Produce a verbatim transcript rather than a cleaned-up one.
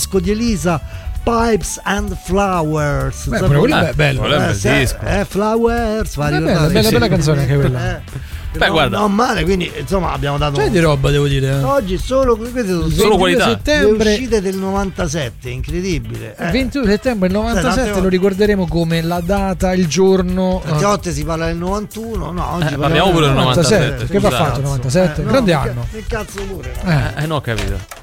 disco di Elisa, Pipes and Flowers. Beh, quello è bello, eh, se, eh, Flowers, va bella, bella, bella, bella canzone anche quella. Eh. Beh, no, guarda, non male, quindi insomma abbiamo dato c'è di roba, devo dire. oggi solo, sono solo qualità. Settembre, le uscite del novantasette, incredibile. Il ventuno settembre del novantasette Sai, lo ricorderemo come la data, il giorno. Tante volte si parla del novantuno, no, oggi Eh, parliamo pure del novantasette. Che va fatto il novantasette? Eh, no, Grande che- anno. Che cazzo pure. No? Eh. Eh, no, ho capito.